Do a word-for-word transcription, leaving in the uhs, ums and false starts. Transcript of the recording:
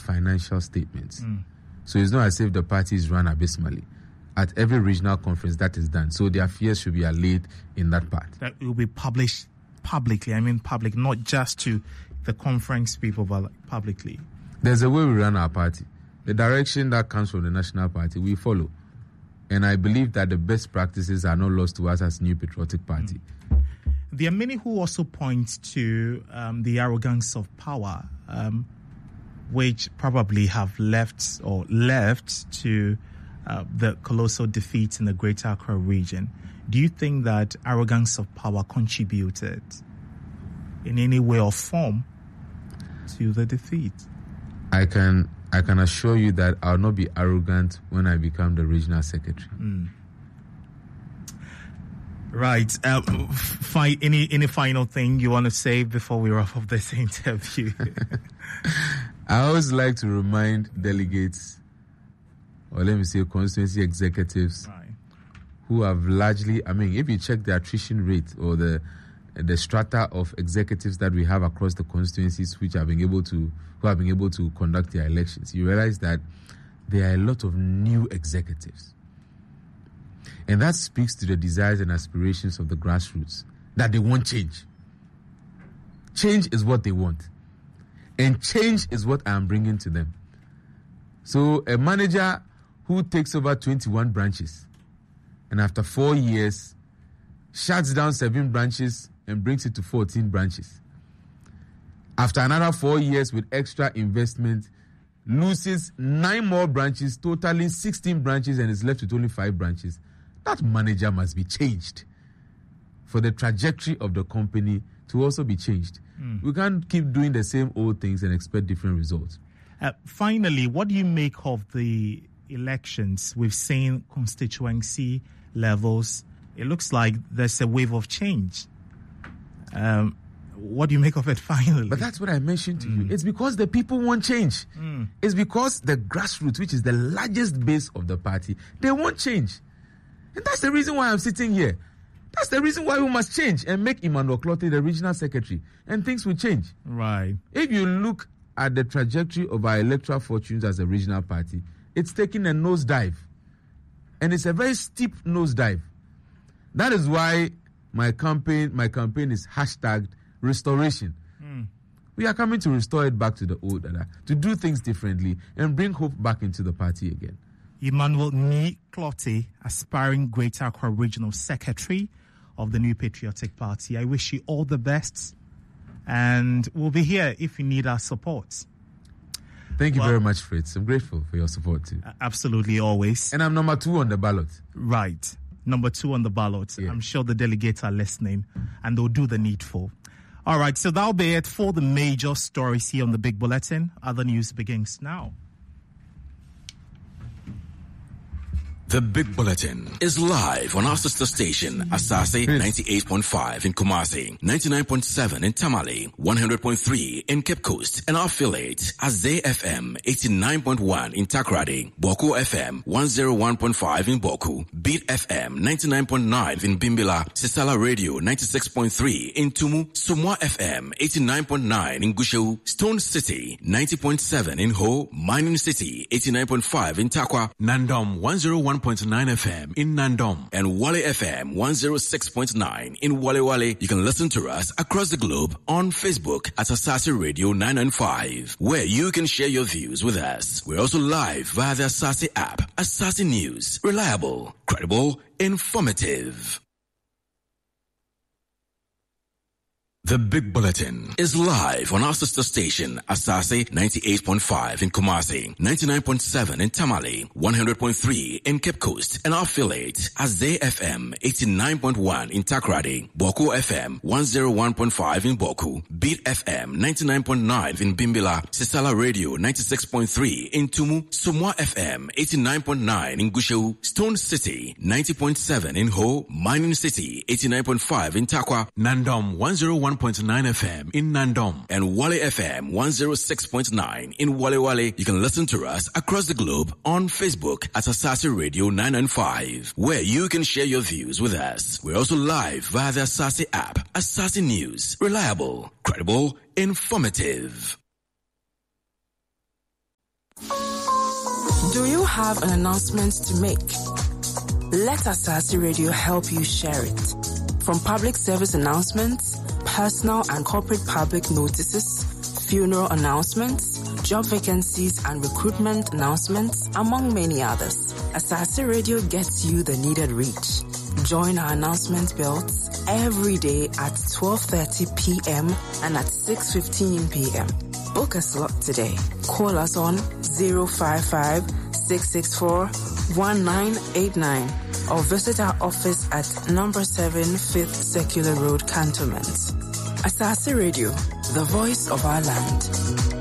financial statements. Mm. So it's not as if the party is run abysmally. At every regional conference, that is done. So their fears should be allayed in that part. That will be published publicly. I mean public, not just to the conference people, but like publicly. There's a way we run our party. The direction that comes from the National Party, we follow. And I believe that the best practices are not lost to us as New Patriotic Party. Mm. There are many who also point to um, the arrogance of power, um, which probably have left or left to uh, the colossal defeat in the Greater Accra region. Do you think that arrogance of power contributed in any way or form to the defeat? I can I can assure you that I'll not be arrogant when I become the regional secretary. Mm. Right. Uh, fi- any any final thing you want to say before we wrap up this interview? I always like to remind delegates, or let me say constituency executives, right, who have largely, I mean, if you check the attrition rate or the the strata of executives that we have across the constituencies which have been able to, who have been able to conduct their elections, you realize that there are a lot of new executives. And that speaks to the desires and aspirations of the grassroots, that they want change. Change is what they want. And change is what I am bringing to them. So a manager who takes over twenty-one branches and after four years shuts down seven branches and brings it to fourteen branches. After another four years with extra investment, loses nine more branches, totaling sixteen branches, and is left with only five branches. That manager must be changed for the trajectory of the company to also be changed. Mm. We can't keep doing the same old things and expect different results. Uh, finally, what do you make of the elections? We've seen constituency levels. It looks like there's a wave of change. Um, what do you make of it finally? But that's what I mentioned to mm. you. It's because the people want change. Mm. It's because the grassroots, which is the largest base of the party, they want change. And that's the reason why I'm sitting here. That's the reason why we must change and make Emmanuel Clottey the regional secretary. And things will change. Right. If you look at the trajectory of our electoral fortunes as a regional party, it's taking a nosedive. And it's a very steep nosedive. That is why my campaign, my campaign is hashtagged restoration. Mm. We are coming to restore it back to the old era, to do things differently and bring hope back into the party again. Emmanuel Ni Clottey, aspiring Greater Accra Regional Secretary of the New Patriotic Party. I wish you all the best, and we'll be here if you need our support. Thank you well, very much, Fritz. I'm grateful for your support too. Absolutely, always. And I'm number two on the ballot. Right. Number two on the ballot. Yeah. I'm sure the delegates are listening and they'll do the needful. All right, so that'll be it for the major stories here on the Big Bulletin. Other news begins now. The Big Bulletin is live on our sister station, Asase ninety-eight point five in Kumasi, ninety-nine point seven in Tamale, one hundred point three in Cape Coast, and our affiliate, Azay F M eighty-nine point one in Takrady, Boku F M one oh one point five in Boku, Beat F M ninety-nine point nine in Bimbila, Sisala Radio ninety-six point three in Tumu, Sumwa F M eighty-nine point nine in Gushu, Stone City ninety point seven in Ho, Mining City eighty-nine point five in Takwa, Nandom one oh one point nine F M in Nandom, and Wale F M one oh six point nine in Wale Wale. You can listen to us across the globe on Facebook at Asase Radio nine ninety-five, where you can share your views with us. We're also live via the Asase app. Asase News, reliable, credible, informative. The Big Bulletin is live on our sister station, Asase ninety-eight point five in Kumasi, ninety-nine point seven in Tamale, one hundred point three in Cape Coast, and our affiliate, Azay F M eighty-nine point one in Takrady, Boku F M one oh one point five in Boku, Beat F M ninety-nine point nine in Bimbila, Sisala Radio ninety-six point three in Tumu, Sumwa F M eighty-nine point nine in Gushu, Stone City ninety point seven in Ho, Mining City eighty-nine point five in Takwa, Nandom one oh one point nine F M in Nandom, and Wale F M one oh six point nine in Wale Wale. You can listen to us across the globe on Facebook at Asase Radio nine ninety-five, where you can share your views with us. We're also live via the Asase app. Asase News, reliable, credible, informative. Do you have an announcement to make? Let Asase Radio help you share it. From public service announcements, personal and corporate public notices, funeral announcements, job vacancies and recruitment announcements, among many others, Asase Radio gets you the needed reach. Join our announcement belts every day at twelve thirty p.m. and at six fifteen p.m. Book a slot today. Call us on zero five five, six six four, one nine eight nine or visit our office at number seven Fifth Circular Road, Cantonment. Asase Radio, the voice of our land.